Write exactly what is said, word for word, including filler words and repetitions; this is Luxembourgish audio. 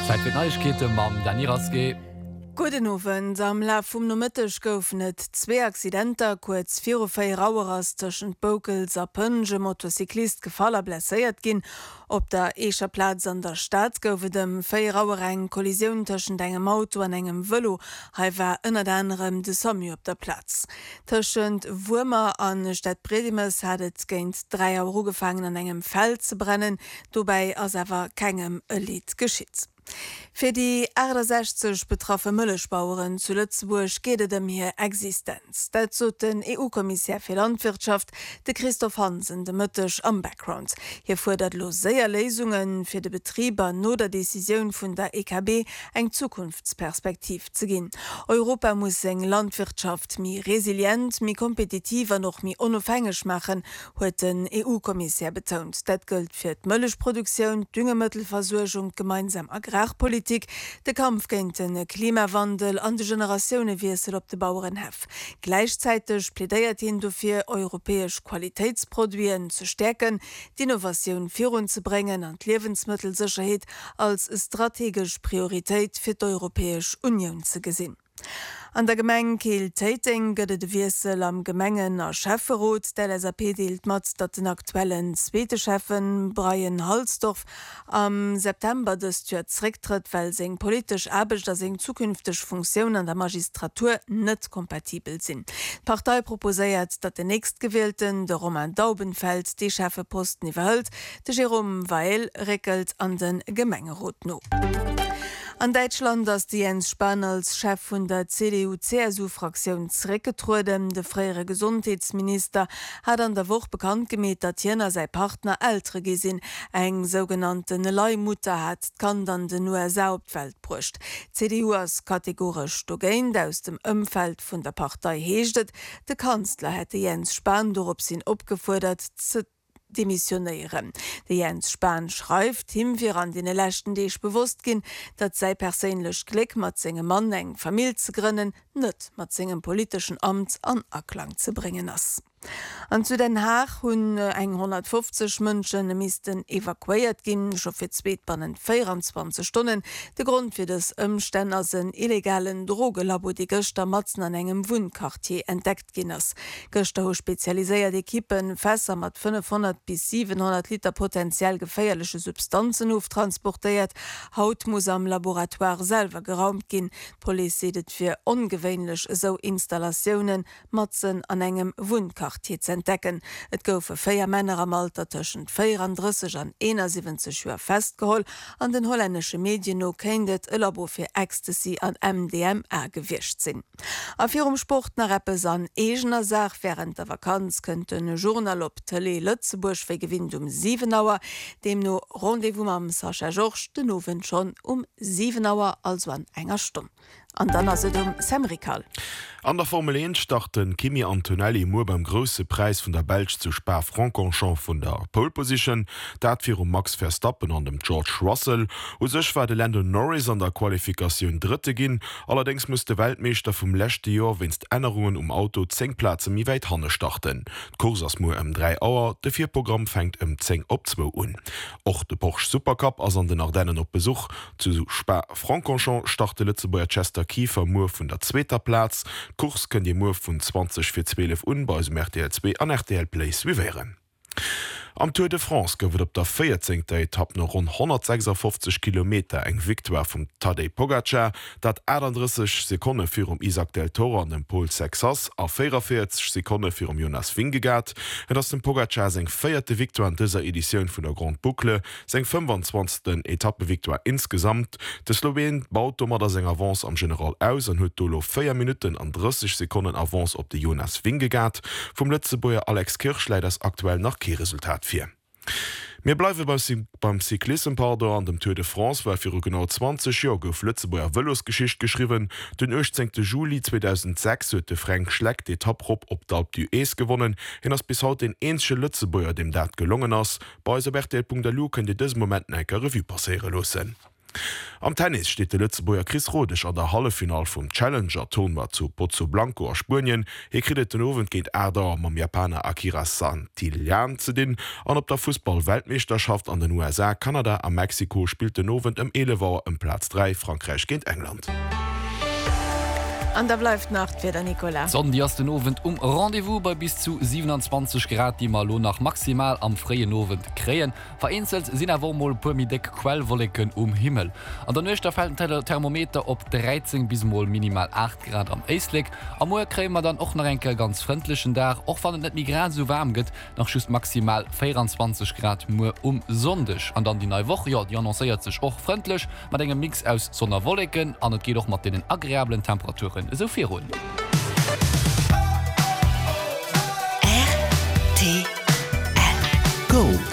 Zeit fir Neuigkeete mam Dani Raske. Guten Abend. Am Lauf vum Nomëtteg goufen net zwee Accidenter kurz vier Rauerers tschen Bokels a Pënge Motorcyklist gefaller blesséiert ginn. Op der Echer Platz an der Stadt goufe dem Féierauer eng Kollisioun tschen engem Auto an engem Wëllo, haiwer ënner anderem de Sammi op der Platz. Tschent Wumer an Stadt Bredimes hatt géint drei Euro gefangen an engem Feld ze brennen, dobei ass awer kegem Elit geschitt. Für die sechzig betraffe Mëllechbaueren zu Lützeburg geht dem hier Existenz. Dazu den E U-Kommissär für Landwirtschaft, de Christoph Hansen, de Mëttech am Background. Hier fordert los sehr Lesungen für de Betrieber no der Decision vun der E K B eng Zukunftsperspektiv zu gehen. Europa muss eng Landwirtschaft mi resilient, mi kompetitiver noch mi unabhängig machen, huet den E U-Kommissär betont. Dat gilt für die Mëllechproduktion, Düngemittelversorgung, gemeinsam Agrarpolitik, de Kampf gegen den Klimawandel an de Generationenwiesel op de Bauernhef. Gleichzeitig plädeiert hin dafür, europäisch Qualitätsprodukte zu stärken, die Innovation voranzubringen und Lebensmittelsicherheit als strategische Priorität für die Europäische Union zu sehen. An der Gemeng Kiel Täting gëtt de Wiesel am Gemengen a Schäferrot, der S A P deelt mat, dat den aktuellen Zweetechefen Brian Halsdorf am September des Jahr zurücktritt, weil seg politisch Arbeit da seg zukünftig Funktionen an der Magistratur net kompatibel sind. Die Partei proposéiert, dat den nächstgewählten de Roman Daubenfeld die Chefeposten iwwerhëlt, de Jerome Weil rekelt an den Gemengerot no. An Deutschland ass die Jens Spahn als Chef vun der C D U C S U-Fraktion zurückgetruden. De freiere Gesundheitsminister hat an der Woche bekannt gemet, dat jener sei Partner ältere gesinn eng sogenannte Leihmutter hat, kann dann den U S A op die Welt brucht. C D U as kategorisch dogéint aus dem Umfeld vun der Partei heeschtet. De Kanzler hätte Jens Spahn dorop sinn opgefordert zu demissionieren. De Jens Spahn schreibt, him wir an den Lächten Deeg bewusst gin, dat sei perélech Glück mat segem Mann eng Familie zu gründen, net mat segem politischen Amt an Anklang zu bringen ass. An zu Den Haag hunn eng hundertfünfzig Mënschen misisten evakuiert ginn, scho fir zweetbannen vierundzwanzig Stunden. De Grund fir des ëmstänner se illegalen Drogelabo die Gëchter Matzen an engem Wohnkartier entdeckt ginnners. Gëchter ho spezialiséiert Ekippen Fässer mat fünfhundert bis siebenhundert Liter potenziell geféierliche Substanzen auftransportiert. Haut muss am Laboratoire selber geraumt ginn. Poli sedet fir ongewéinlech so Installationen Matzen an engem Wohnkartier zu entdecken. Et goufe féier Männer am Alter tschen vierunddreißig an einundsiebzig Joer festgeholl. An den holländische Medien no kennet e Labo fir Ecstasy an M D M R gewischt sinn. A firm Sport na Rappes an egener Sach während der Vakanz kënnt een Journal op Télé Lützeburg fir gewinnt um sieben Auer, dem no Rendezvous am Sacha George den Nowen schon um sieben Auer, also an enger Stunde. An dann as et um Semrikal. An der Formel eins starten Kimi Antonelli mo beim grosse Preis vun der Belg zu Spa-Francorchamps vun der Pole Position, dat fir um Max Verstappen an dem George Russell. O sech war de Lando Norris an der Qualifikation dritte ginn, allerdings muss de Weltmeister vum lächte Jahr winst Ännerungen um Auto zehn Plätze mi weit hanne starten. Kurs ass mo em drei Auer, de vier Programm fängt em zehn op zwei un. Och de Porsche Supercup ass an den Ardennen op Besuch zu Spa-Francorchamps starte Lützeburger Chester Kiefer Moore vun der zweiter Platz. Kurs können die Moore vun zwanzig für zwölf un bei R T L zwei an R T L Place wie wären. Am Tour de France gowet op der vierzehnte Etappe noch rund hundertsechsundfünfzig Kilometer eng Victoire vum Tadej Pogacar, dat einunddreißig Sekunden für um Isaac Del Toro an dem Pol Sexas, a vierundvierzig Sekunden für um Jonas Vingegaard, et ass dem Pogacar seg feierte Victoire an dieser Edition vun der Grand Boucle, seg fünfundzwanzigsten Etappe-Victoire insgesamt. De Slowen baut mat der seg Avance am General aus an huet dolo vier Minuten an dreißig Sekunden Avance op de Jonas Vingegaard. Vom Lützeburger Alex Kirchleiders aktuell nach Key-Resultat fir. Mir bleiwe beim Cyklissenparder an dem Tour de France war fir genau zwanzig Joer gouf Lützeburger Wëllosgeschicht geschriwen. Den achtzehnten Juli zweitausendsechs huet de Frank Schleck d'Etappe op d'Alpe d'Huez gewonnen, hin ass bis haut den eensche Lützeburger dem dat gelungen ass. Bei R T L punkt D E L kën de dës Moment enker Revue passéiere losen. Am Tennis steht der Lützeburger Chris Rodich an der Hallefinal vom Challenger Tonwa zu Pozzo Blanco a Spurien. Hier kriegt den Owen geht Erder mam Japaner Akira Santillan zu den. An op der Fußball-Weltmeisterschaft an den U S A, Kanada a Mexiko spielt den Owen im Elevar im Platz drei, Frankreich gegen England. An der bleibt Nacht für der Nicola. Sonnen die ersten Owen um Rendezvous bei bis zu siebenundzwanzig Grad, die mal nach maximal am freien Owen krähen. Vereinzelt sind aber mal Pyramideck Quellwolken um Himmel. An der Nächste fällt der Thermometer ob dreizehn bis mal minimal acht Grad am Eisleg. Am Morgen kriegen wir dann auch noch einen ganz freundlichen Tag, auch wenn es nicht mehr gerade so warm geht, noch just maximal vierundzwanzig Grad nur um Sonntag. Und dann die neue Woche, ja, die annonciert sich auch freundlich, mit einem Mix aus Sonne und Wolken, und es geht auch mit den agrreablen Temperaturen so viel rund.